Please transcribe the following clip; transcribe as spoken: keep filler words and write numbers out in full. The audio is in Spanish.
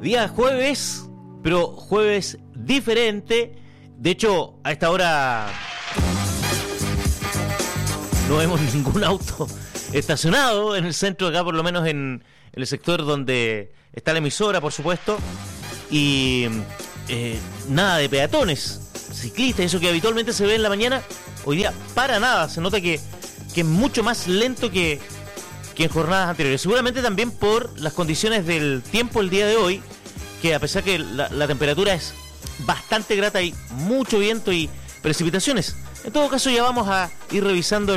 Día jueves, pero jueves diferente. De hecho, a esta hora no vemos ningún auto estacionado en el centro, acá por lo menos en, en el sector donde está la emisora, por supuesto. Y eh, nada de peatones, ciclistas, eso que habitualmente se ve en la mañana. Hoy día para nada, se nota que, que es mucho más lento que, que en jornadas anteriores. Seguramente también por las condiciones del tiempo el día de hoy, que a pesar que la, la temperatura es bastante grata, hay mucho viento y precipitaciones. En todo caso, ya vamos a ir revisando